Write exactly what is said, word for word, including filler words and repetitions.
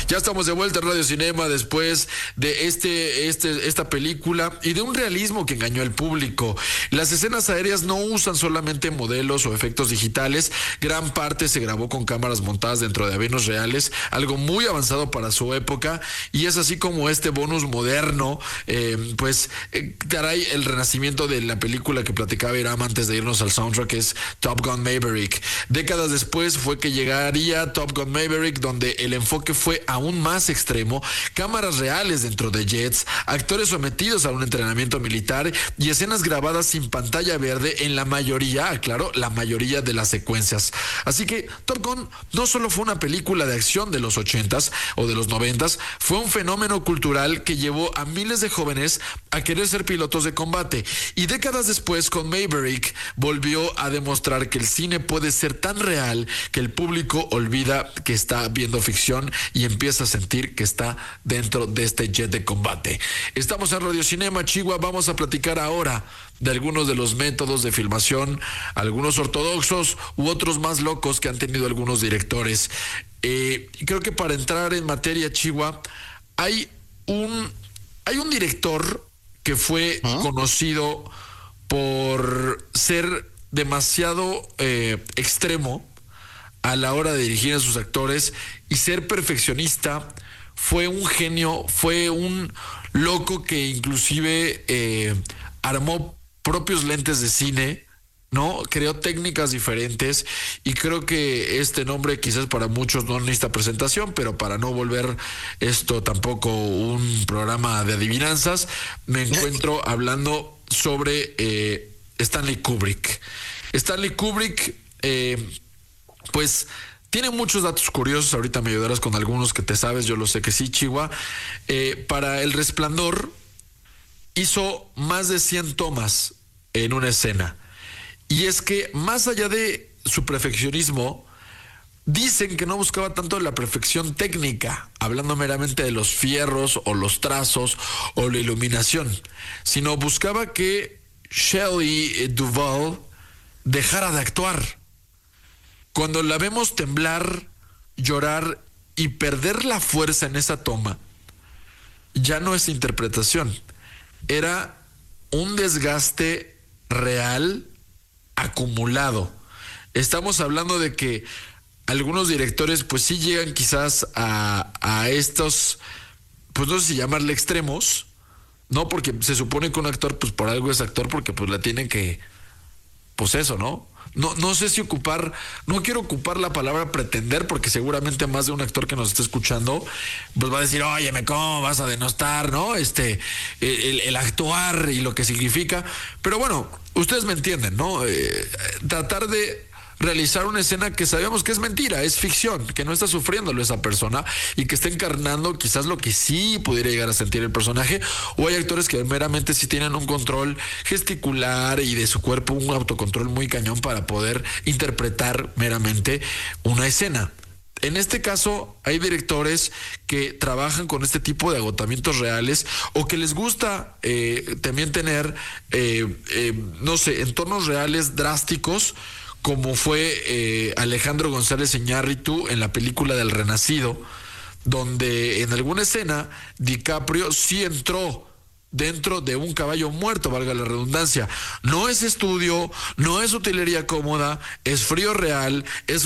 Ya estamos de vuelta en Radio Cinema después de este, este, esta película y de un realismo que engañó al público. Las escenas aéreas no usan solamente modelos o efectos digitales, gran parte se grabó con cámaras montadas dentro de aviones reales, algo muy avanzado para su época, y es así como este bonus moderno, eh, pues, eh, trae el renacimiento de la película que platicaba Iram antes de irnos al soundtrack, que es Top Gun Maverick. Décadas después fue que llegaría Top Gun Maverick, donde el enfoque fue aún más extremo, cámaras reales dentro de jets, actores sometidos a un entrenamiento militar y escenas grabadas sin pantalla verde en la mayoría, aclaro, la mayoría de las secuencias. Así que Top Gun no solo fue una película de acción de los ochentas o de los noventas, fue un fenómeno cultural que llevó a miles de jóvenes a querer ser pilotos de combate. Y décadas después, con Maverick, volvió a demostrar que el cine puede ser tan real que el público olvida que está viendo ficción y empieza a sentir que está dentro de este jet de combate. Estamos en Radio Cinema, Chihuahua. Vamos a platicar ahora de algunos de los métodos de filmación, algunos ortodoxos u otros más locos que han tenido algunos directores. Eh, creo que para entrar en materia, Chihuahua, hay un, hay un director que fue ¿Ah? conocido por ser demasiado eh, extremo a la hora de dirigir a sus actores y ser perfeccionista. Fue un genio, fue un loco que inclusive eh, armó propios lentes de cine, ¿no? Creó técnicas diferentes, y creo que este nombre quizás para muchos no necesita presentación, pero para no volver esto tampoco un programa de adivinanzas, me encuentro hablando sobre eh, Stanley Kubrick. Stanley Kubrick, eh, pues tiene muchos datos curiosos. Ahorita me ayudarás con algunos que te sabes, yo lo sé que sí, Chihuahua. Eh, para El Resplandor hizo más de cien tomas en una escena. Y es que más allá de su perfeccionismo, dicen que no buscaba tanto la perfección técnica, hablando meramente de los fierros o los trazos o la iluminación, sino buscaba que Shelley Duvall dejara de actuar. Cuando la vemos temblar, llorar y perder la fuerza en esa toma, ya no es interpretación, era un desgaste real acumulado. Estamos hablando de que algunos directores pues sí llegan quizás a, a estos, pues no sé si llamarle extremos, ¿no? Porque se supone que un actor pues por algo es actor, porque pues la tienen que, pues eso, ¿no? No, no sé si ocupar, no quiero ocupar la palabra pretender, porque seguramente más de un actor que nos esté escuchando pues va a decir, óyeme, ¿cómo vas a denostar, no? Este, el, el actuar y lo que significa. Pero bueno, ustedes me entienden, ¿no? Eh, tratar de realizar una escena que sabemos que es mentira, es ficción, que no está sufriéndolo esa persona y que está encarnando quizás lo que sí pudiera llegar a sentir el personaje. O hay actores que meramente sí tienen un control gesticular y de su cuerpo un autocontrol muy cañón para poder interpretar meramente una escena. En este caso, hay directores que trabajan con este tipo de agotamientos reales, o que les gusta eh, también tener, eh, eh, no sé, entornos reales drásticos, como fue eh, Alejandro González Iñárritu en la película del Renacido, donde en alguna escena DiCaprio sí entró dentro de un caballo muerto, valga la redundancia. No es estudio, no es utilería cómoda, es frío real, es